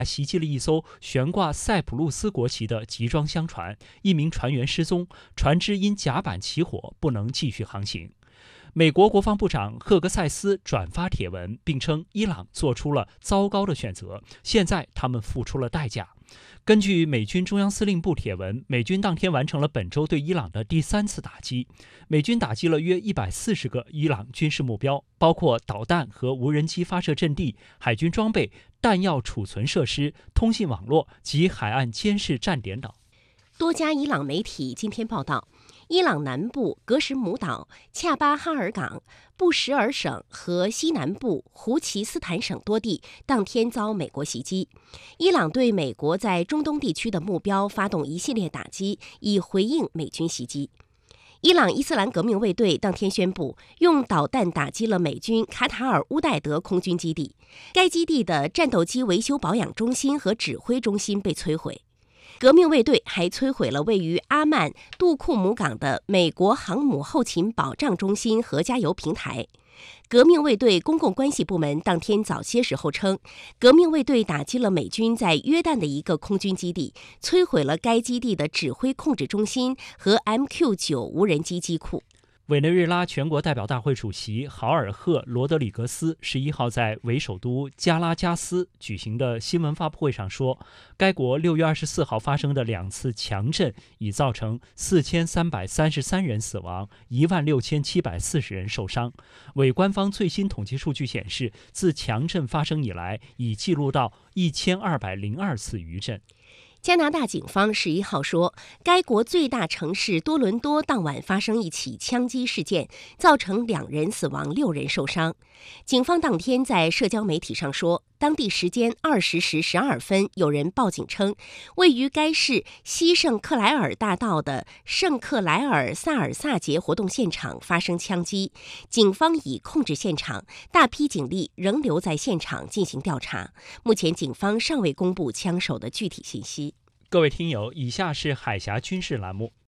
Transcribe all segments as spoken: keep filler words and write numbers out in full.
袭击了一艘悬挂塞浦路斯国旗的集装箱船，一名船员失踪，船只因甲板起火不能继续航行。美国国防部长赫格塞斯转发帖文，并称伊朗做出了糟糕的选择，现在他们付出了代价。根据美军中央司令部帖文，美军当天完成了本周对伊朗的第三次打击。美军打击了约一百四十个伊朗军事目标，包括导弹和无人机发射阵地、海军装备、弹药储存设施、通信网络及海岸监视站点等。 多家伊朗媒体今天报道，伊朗南部格什姆岛、恰巴哈尔港、布什尔省和西南部胡奇斯坦省多地当天遭美国袭击。伊朗对美国在中东地区的目标发动一系列打击，以回应美军袭击。伊朗伊斯兰革命卫队当天宣布，用导弹打击了美军卡塔尔乌代德空军基地，该基地的战斗机维修保养中心和指挥中心被摧毁。革命卫队还摧毁了位于阿曼杜库姆港的美国航母后勤保障中心和加油平台。革命卫队公共关系部门当天早些时候称，革命卫队打击了美军在约旦的一个空军基地，摧毁了该基地的指挥控制中心和 M Q 九 无人机机库。 委内瑞拉全国代表大会主席豪尔赫·罗德里格斯十一号在伪首都加拉加斯举行的新闻发布会上说，该国六月二十四号发生的两次强震已造成四千三百三十三人死亡，一万六千七百四十人受伤。伪官方最新统计数据显示，自强震发生以来，已记录到一千二百零二次余震。 加拿大警方十一号说，该国最大城市多伦多当晚发生一起枪击事件，造成两人死亡，六人受伤。警方当天在社交媒体上说，当地时间二十时十二分，有人报警称，位于该市西圣克莱尔大道的圣克莱尔萨尔萨节活动现场发生枪击。警方已控制现场，大批警力仍留在现场进行调查。目前警方尚未公布枪手的具体信息。 各位听友，以下是海峡军事栏目。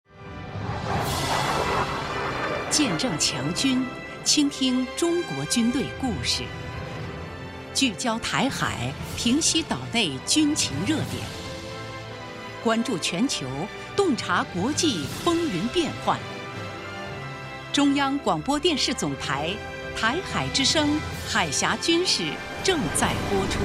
见证强军，倾听中国军队故事，聚焦台海，平息岛内军情热点，关注全球，洞察国际风云变幻。中央广播电视总台台海之声海峡军事正在播出。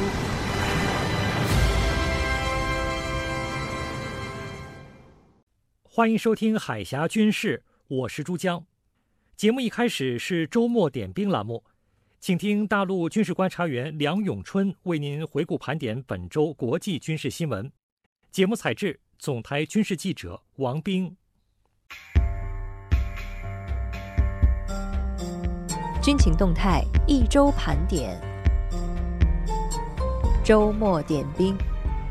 欢迎收听海峡军事，我是珠江。节目一开始是周末点兵栏目，请听大陆军事观察员梁永春为您回顾盘点本周国际军事新闻。节目采制总台军事记者王斌。 军情动态一周盘点，周末点兵。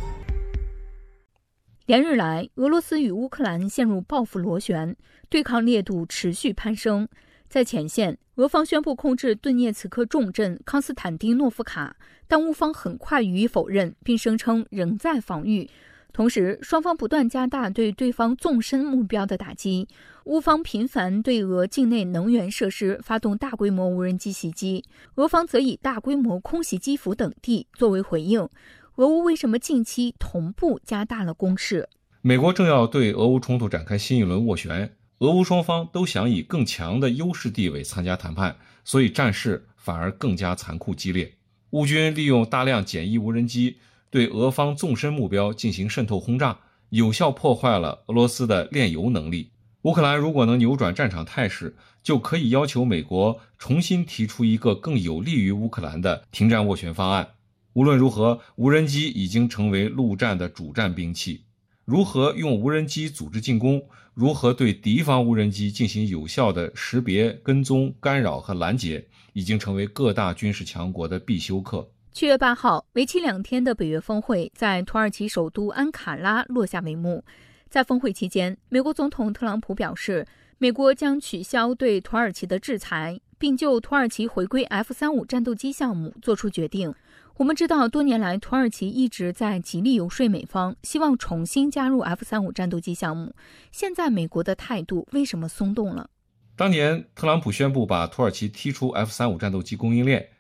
连日来，俄罗斯与乌克兰陷入报复螺旋，对抗烈度持续攀升。在前线，俄方宣布控制顿涅茨克重镇康斯坦丁诺夫卡，但乌方很快予以否认，并声称仍在防御。同时，双方不断加大对对方纵深目标的打击。乌方频繁对俄境内能源设施发动大规模无人机袭击，俄方则以大规模空袭基辅等地作为回应。俄乌为什么近期同步加大了攻势？ 美国正要对俄乌冲突展开新一轮斡旋，俄乌双方都想以更强的优势地位参加谈判，所以战事反而更加残酷激烈。乌军利用大量简易无人机对俄方纵深目标进行渗透轰炸，有效破坏了俄罗斯的炼油能力。乌克兰如果能扭转战场态势，就可以要求美国重新提出一个更有利于乌克兰的停战斡旋方案。无论如何，无人机已经成为陆战的主战兵器。如何用无人机组织进攻，如何对敌方无人机进行有效的识别、跟踪、干扰和拦截，已经成为各大军事强国的必修课。 七月八号，为期两天的北约峰会在土耳其首都安卡拉落下帷幕。在峰会期间，美国总统特朗普表示，美国将取消对土耳其的制裁，并就土耳其回归 F 三十五 战斗机项目做出决定。我们知道，多年来土耳其一直在极力游说美方，希望重新加入 F 三十五 战斗机项目。现在美国的态度为什么松动了？ 当年特朗普宣布把土耳其踢出 F 三十五 战斗机供应链，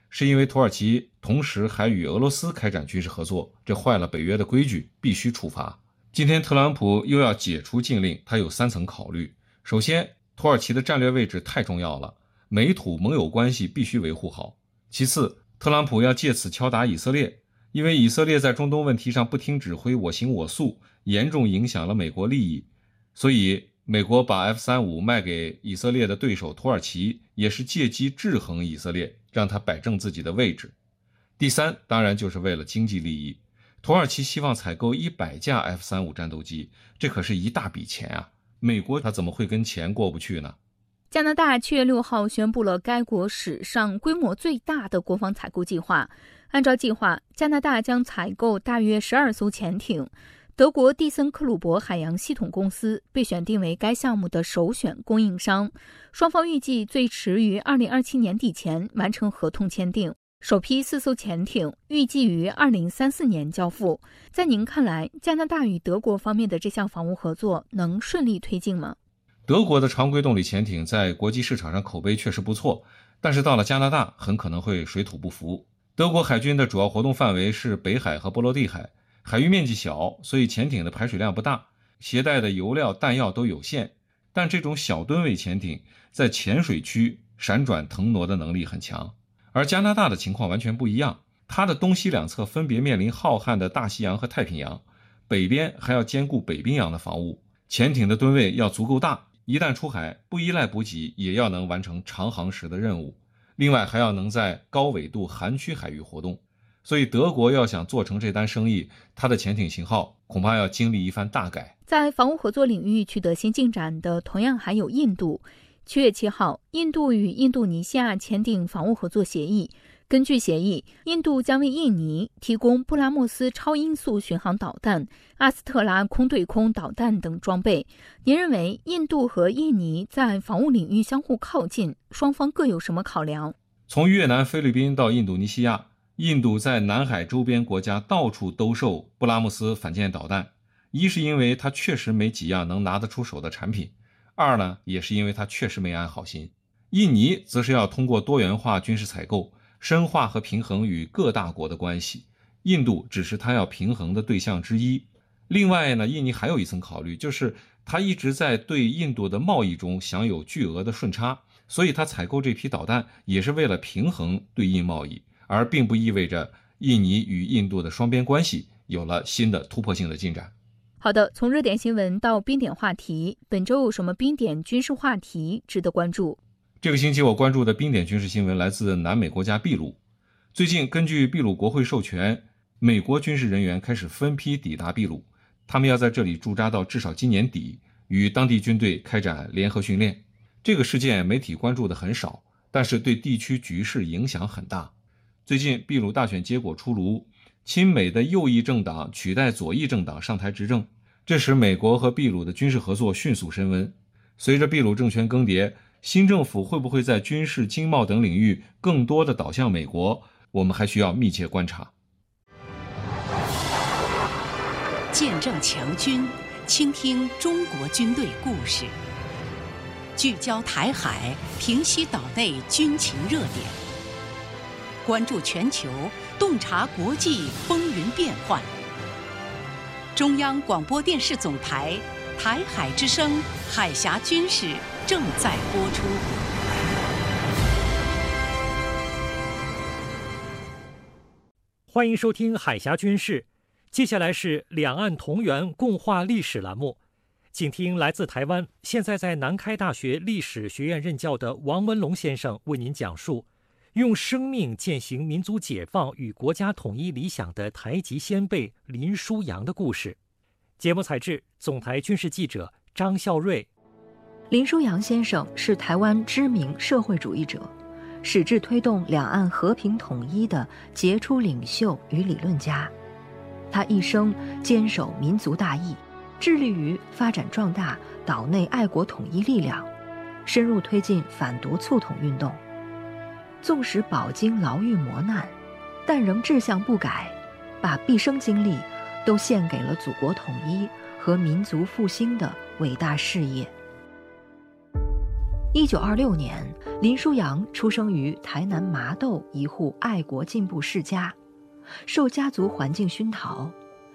是因为土耳其同时还与俄罗斯开展军事合作，这坏了北约的规矩，必须处罚。今天特朗普又要解除禁令，他有三层考虑。首先，土耳其的战略位置太重要了，美土盟友关系必须维护好。其次，特朗普要借此敲打以色列，因为以色列在中东问题上不听指挥，我行我素，严重影响了美国利益。所以美国把 F 三十五 卖给以色列的对手土耳其，也是借机制衡以色列，让他摆正自己的位置。第三，当然就是为了经济利益。土耳其希望采购一百架 F 三十五 战斗机，这可是一大笔钱啊！美国他怎么会跟钱过不去呢？ 加拿大七月六号宣布了该国史上规模最大的国防采购计划。按照计划，加拿大将采购大约十二艘潜艇。德国蒂森克鲁伯海洋系统公司被选定为该项目的首选供应商，双方预计最迟于二零二七年底前完成合同签订。首批四艘潜艇预计于二零三四年交付。在您看来，加拿大与德国方面的这项防务合作能顺利推进吗？ 德国的常规动力潜艇在国际市场上口碑确实不错，但是到了加拿大很可能会水土不服。德国海军的主要活动范围是北海和波罗的海，海域面积小，所以潜艇的排水量不大，携带的油料弹药都有限。但这种小吨位潜艇在浅水区闪转腾挪的能力很强。而加拿大的情况完全不一样，它的东西两侧分别面临浩瀚的大西洋和太平洋，北边还要兼顾北冰洋的防务，潜艇的吨位要足够大，一旦出海不依赖补给也要能完成长航时的任务，另外还要能在高纬度寒区海域活动。所以德国要想做成这单生意，它的潜艇型号恐怕要经历一番大改。 在防务合作领域取得新进展的同样还有印度。七月七号，印度与印度尼西亚签订防务合作协议。根据协议，印度将为印尼提供布拉莫斯超音速巡航导弹、阿斯特拉空对空导弹等装备。您认为印度和印尼在防务领域相互靠近，双方各有什么考量？ 从越南、菲律宾到印度尼西亚，印度在南海周边国家到处兜售布拉莫斯反舰导弹，一是因为它确实没几样能拿得出手的产品，二呢，也是因为它确实没安好心。印尼则是要通过多元化军事采购，深化和平衡与各大国的关系，印度只是它要平衡的对象之一。另外呢，印尼还有一层考虑，就是它一直在对印度的贸易中享有巨额的顺差，所以它采购这批导弹也是为了平衡对印贸易，而并不意味着印尼与印度的双边关系有了新的突破性的进展。 好的，从热点新闻到冰点话题，本周有什么冰点军事话题值得关注？ 这个星期我关注的冰点军事新闻来自南美国家秘鲁。最近根据秘鲁国会授权，美国军事人员开始分批抵达秘鲁，他们要在这里驻扎到至少今年底，与当地军队开展联合训练。这个事件媒体关注的很少，但是对地区局势影响很大。最近秘鲁大选结果出炉，亲美的右翼政党取代左翼政党上台执政，这使美国和秘鲁的军事合作迅速升温。随着秘鲁政权更迭，新政府会不会在军事、经贸等领域更多的导向美国，我们还需要密切观察。 见证强军，倾听中国军队故事，聚焦台海，平息岛内军情热点，关注全球，洞察国际风云变幻。中央广播电视总台台海之声海峡军事正在播出。 欢迎收听海峡军事，接下来是两岸同源共话历史栏目，请听来自台湾，现在在南开大学历史学院任教的王文龙先生为您讲述用生命践行民族解放与国家统一理想的台籍先辈林书扬的故事。节目采制总台军事记者张孝瑞。 林书扬先生是台湾知名社会主义者，矢志推动两岸和平统一的杰出领袖与理论家。他一生坚守民族大义，致力于发展壮大岛内爱国统一力量，深入推进反独促统运动。纵使饱经牢狱磨难，但仍志向不改，把毕生精力都献给了祖国统一和民族复兴的伟大事业。 一九二六年，林书阳出生于台南麻豆一户爱国进步世家，受家族环境熏陶，